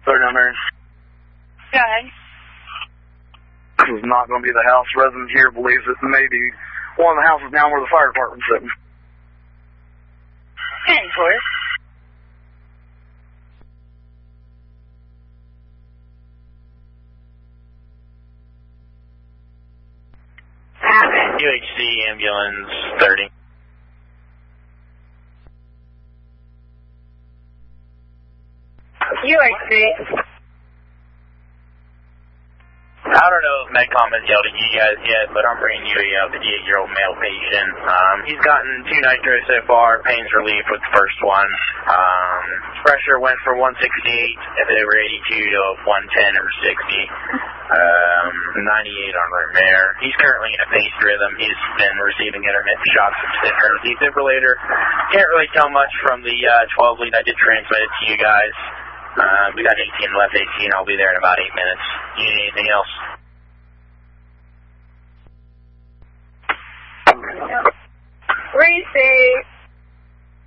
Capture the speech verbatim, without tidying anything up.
Sorry, down there. Go ahead. This is not going to be the house. Resident here believes it may be one of the houses down where the fire department's sitting. ten four. U H C ambulance thirty. U H C. I don't know if Medcom has yelled at you guys yet, but I'm bringing you a fifty-eight-year-old male patient. Um, he's gotten two nitro so far, pain's relief with the first one. Um, pressure went from one sixty-eight if over eighty-two to one ten over sixty. Um, ninety-eight on room air. He's currently in a paced rhythm. He's been receiving intermittent shocks from sticker and defibrillator. Can't really tell much from the uh, twelve lead. I did transmit it to you guys. Uh, we got eighteen left, eighteen. I'll be there in about eight minutes. You need anything else? Receive.